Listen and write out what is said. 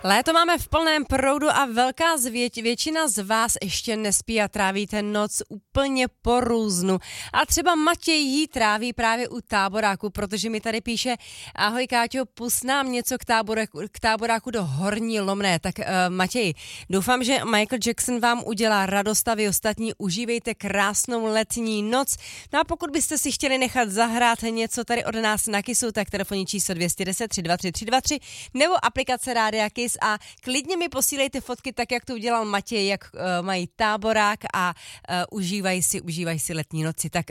Léto máme v plném proudu a velká většina z vás ještě nespí a trávíte noc úplně po různu. A třeba Matěj jí tráví právě u táboráku, protože mi tady píše: ahoj Káťo, pust nám něco k táboráku do Horní Lomné. Tak Matěj, doufám, že Michael Jackson vám udělá radost a vy ostatní užívejte krásnou letní noc. No a pokud byste si chtěli nechat zahrát něco tady od nás na Kissu, tak telefonní číslo 210 323 323 nebo aplikace Rádia Kiss a klidně mi posílejte fotky tak, jak to udělal Matěj, jak mají táborák a užívají si letní noci. Tak